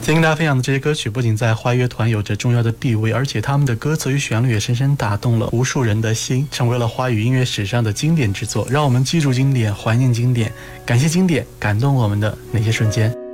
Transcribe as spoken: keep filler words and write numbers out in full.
今天跟大家分享的这些歌曲不仅在华语乐团有着重要的地位，而且他们的歌词与旋律也深深打动了无数人的心，成为了华语音乐史上的经典之作。让我们记住经典，怀念经典，感谢经典感动我们的那些瞬间。